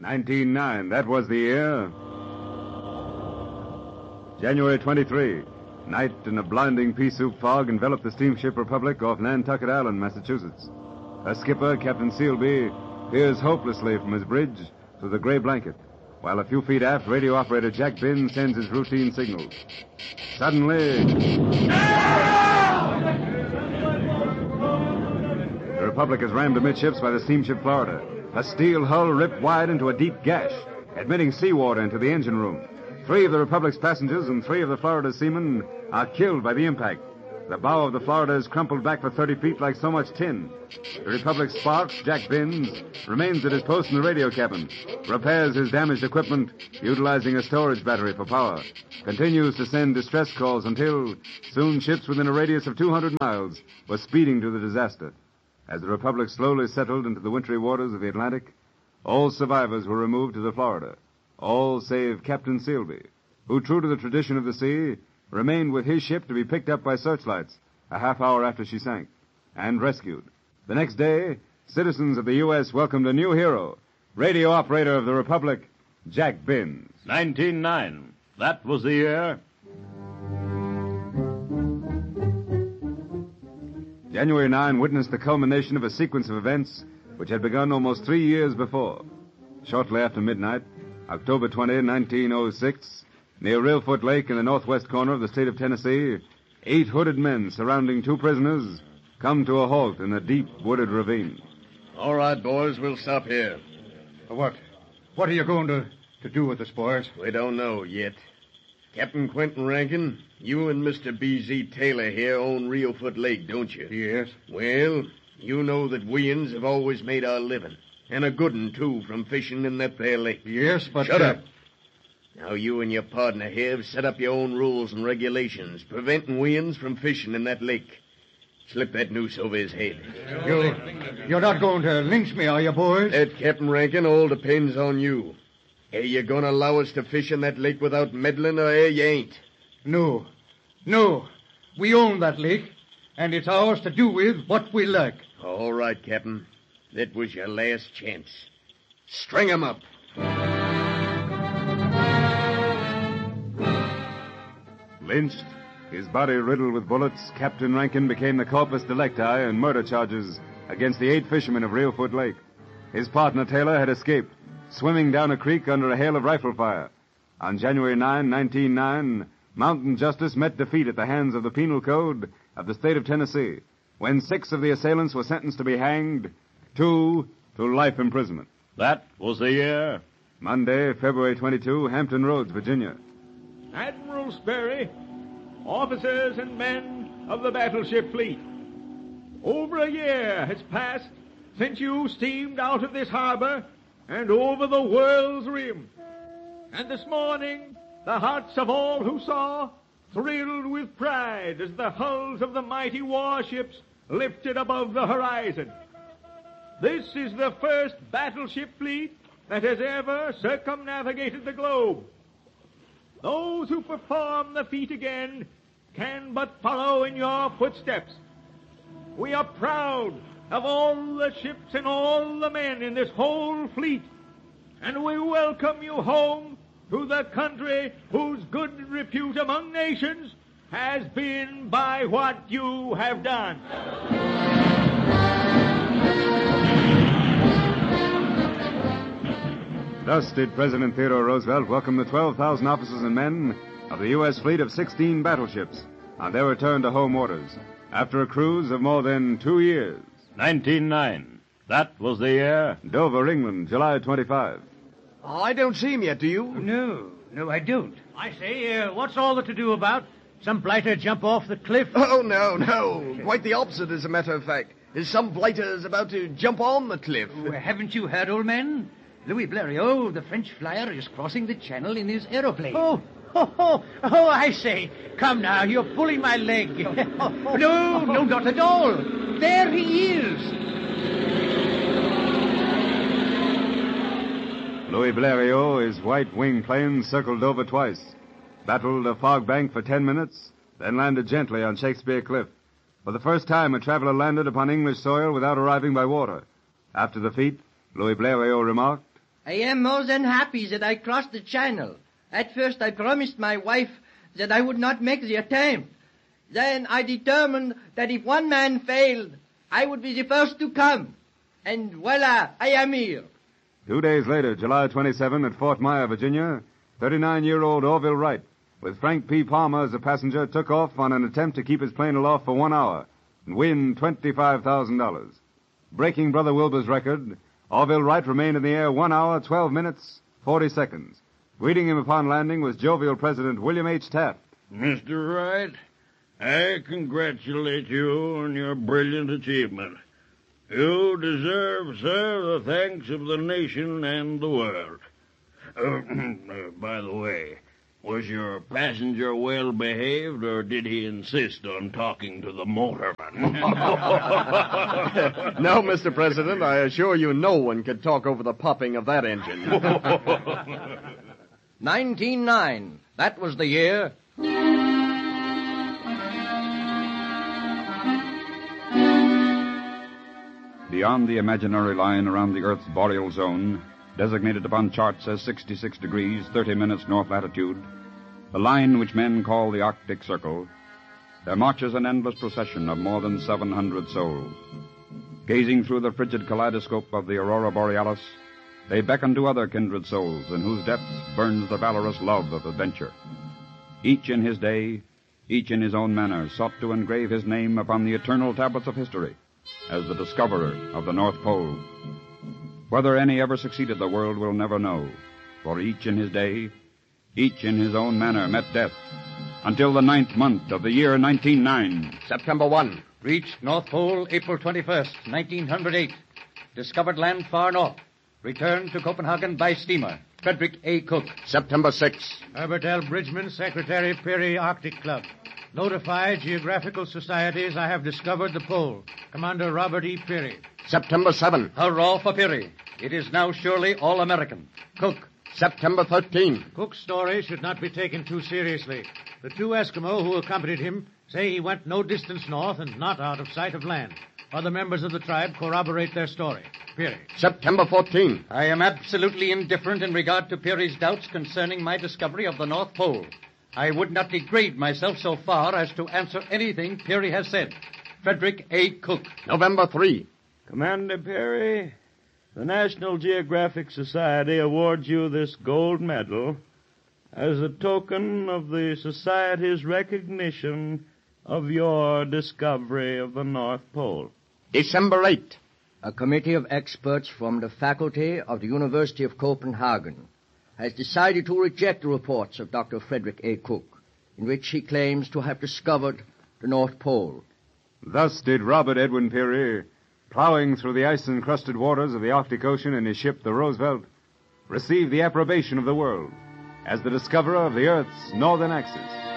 1909, that was the year. January 23. Night and a blinding pea-soup fog enveloped the steamship Republic off Nantucket Island, Massachusetts. Her skipper, Captain Sealby, peers hopelessly from his bridge through the gray blanket, while a few feet aft, radio operator Jack Binns sends his routine signals. Suddenly... The Republic is rammed amidships by the steamship Florida. Her steel hull ripped wide into a deep gash, admitting seawater into the engine room. 3 of the Republic's passengers and 3 of the Florida's seamen are killed by the impact. The bow of the Florida is crumpled back for 30 feet like so much tin. The Republic's spark, Jack Binns, remains at his post in the radio cabin, repairs his damaged equipment, utilizing a storage battery for power, continues to send distress calls until soon ships within a radius of 200 miles were speeding to the disaster. As the Republic slowly settled into the wintry waters of the Atlantic, all survivors were removed to the Florida, all save Captain Sealby, who, true to the tradition of the sea, remained with his ship to be picked up by searchlights a half hour after she sank, and rescued. The next day, citizens of the U.S. welcomed a new hero, radio operator of the Republic, Jack Binns. 1909. That was the year. January 9 witnessed the culmination of a sequence of events which had begun almost 3 years before. Shortly after midnight, October 20, 1906, near Reelfoot Lake in the northwest corner of the state of Tennessee, 8 hooded men surrounding 2 prisoners come to a halt in a deep wooded ravine. All right, boys, we'll stop here. What? What are you going to do with us, boys? We don't know yet. Captain Quentin Rankin, you and Mr. B.Z. Taylor here own Reelfoot Lake, don't you? Yes. Well, you know that we'ns have always made our living, and a good one, too, from fishing in that there lake. Yes, but... Shut up. Now, you and your partner here have set up your own rules and regulations, preventing weans from fishing in that lake. Slip that noose over his head. You're not going to lynch me, are you, boys? That, Captain Rankin, all depends on you. Are you going to allow us to fish in that lake without meddling, or you ain't? No. We own that lake, and it's ours to do with what we like. All right, Captain. That was your last chance. String 'em up. Lynched, his body riddled with bullets, Captain Rankin became the corpus delicti in murder charges against the 8 fishermen of Reelfoot Lake. His partner, Taylor, had escaped, swimming down a creek under a hail of rifle fire. On January 9, 1909, mountain justice met defeat at the hands of the penal code of the state of Tennessee, when 6 of the assailants were sentenced to be hanged, 2 to life imprisonment. That was the year. Monday, February 22, Hampton Roads, Virginia. Admiral Sperry, officers and men of the battleship fleet, over a year has passed since you steamed out of this harbor and over the world's rim. And this morning, the hearts of all who saw thrilled with pride as the hulls of the mighty warships lifted above the horizon. This is the first battleship fleet that has ever circumnavigated the globe. Those who perform the feat again can but follow in your footsteps. We are proud of all the ships and all the men in this whole fleet, and we welcome you home to the country whose good repute among nations has been by what you have done. Thus did President Theodore Roosevelt welcome the 12,000 officers and men of the U.S. fleet of 16 battleships on their return to home waters after a cruise of more than 2 years. 1909. That was the year. Dover, England, July 25. I don't see him yet, do you? No, I don't. I say, what's all the to-do about? Some blighter jump off the cliff? Oh, no. Quite the opposite, as a matter of fact. Some blighter's about to jump on the cliff. Oh, haven't you heard, old man? Louis Blériot, the French flyer, is crossing the channel in his aeroplane. Oh, I say. Come now, you're pulling my leg. No, not at all. There he is. Louis Blériot, his white-winged plane, circled Dover twice, battled a fog bank for 10 minutes, then landed gently on Shakespeare Cliff. For the first time, a traveler landed upon English soil without arriving by water. After the feat, Louis Blériot remarked, I am more than happy that I crossed the channel. At first I promised my wife that I would not make the attempt. Then I determined that if one man failed, I would be the first to come. And voila, I am here. 2 days later, July 27, at Fort Myer, Virginia, 39-year-old Orville Wright, with Frank P. Palmer as a passenger, took off on an attempt to keep his plane aloft for 1 hour and win $25,000. Breaking Brother Wilbur's record, Orville Wright remained in the air 1 hour, 12 minutes, 40 seconds. Greeting him upon landing was jovial President William H. Taft. Mr. Wright, I congratulate you on your brilliant achievement. You deserve, sir, the thanks of the nation and the world. By the way, was your passenger well behaved, or did he insist on talking to the motorman? No, Mr. President, I assure you no one could talk over the popping of that engine. 1909. That was the year. Beyond the imaginary line around the Earth's boreal zone, designated upon charts as 66 degrees, 30 minutes north latitude, the line which men call the Arctic Circle, there marches an endless procession of more than 700 souls. Gazing through the frigid kaleidoscope of the Aurora Borealis, they beckon to other kindred souls in whose depths burns the valorous love of adventure. Each in his day, each in his own manner, sought to engrave his name upon the eternal tablets of history as the discoverer of the North Pole. Whether any ever succeeded, the world will never know, for each in his day, each in his own manner, met death, until the 9th month of the year 1909. September 1. Reached North Pole April 21st, 1908. Discovered land far north. Returned to Copenhagen by steamer. Frederick A. Cook. September 6. Herbert L. Bridgman, Secretary, Peary Arctic Club. Notify Geographical Societies I have discovered the pole. Commander Robert E. Peary. September 7. Hurrah for Peary. It is now surely all-American. Cook. September 13. Cook's story should not be taken too seriously. The two Eskimo who accompanied him say he went no distance north and not out of sight of land. Other members of the tribe corroborate their story. Peary. September 14. I am absolutely indifferent in regard to Peary's doubts concerning my discovery of the North Pole. I would not degrade myself so far as to answer anything Peary has said. Frederick A. Cook. November 3. Commander Peary, the National Geographic Society awards you this gold medal as a token of the Society's recognition of your discovery of the North Pole. December 8. A committee of experts from the faculty of the University of Copenhagen has decided to reject the reports of Dr. Frederick A. Cook, in which he claims to have discovered the North Pole. Thus did Robert Edwin Peary, plowing through the ice-encrusted waters of the Arctic Ocean in his ship, the Roosevelt, receive the approbation of the world as the discoverer of the Earth's northern axis.